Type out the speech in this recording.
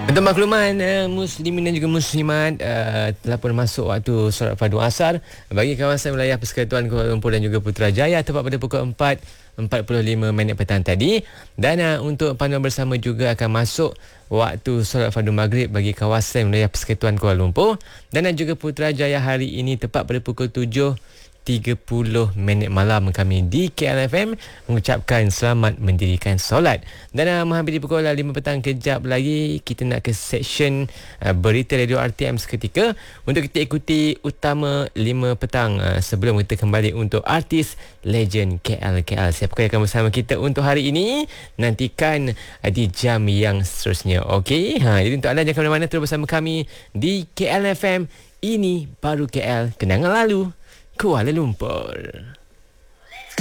Untuk makluman muslimin dan juga muslimat, telah pun masuk waktu solat fardu asar bagi kawasan wilayah Persekutuan Kuala Lumpur dan juga Putrajaya tepat pada pukul 4.45 petang tadi. Dan untuk panduan bersama juga akan masuk waktu solat fardu maghrib bagi kawasan wilayah Persekutuan Kuala Lumpur dan juga Putrajaya hari ini tepat pada pukul 7.30 malam. Kami di KLFM mengucapkan selamat mendirikan solat. Dan menghampiri pukul 5 petang, kejap lagi kita nak ke seksyen berita Radio RTM seketika untuk kita ikuti utama 5 petang sebelum kita kembali untuk artis legend KL. Siapakah yang akan bersama kita untuk hari ini? Nantikan di jam yang seterusnya. Okey, jadi untuk anda jangan ke mana-mana, terus bersama kami di KLFM. Ini baru KL, kenangan lalu Kuala Lumpur.